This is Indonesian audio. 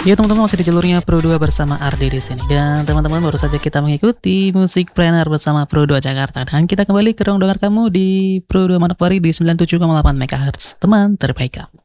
Ya teman-teman, masih di jalurnya Pro2 bersama Ardi di sini. Dan teman-teman, baru saja kita mengikuti Musik Planner bersama Pro2 Jakarta. Dan kita kembali ke ruang dengar kamu di Pro2 Manokwari di 97,8 MHz. Teman terbaik kamu.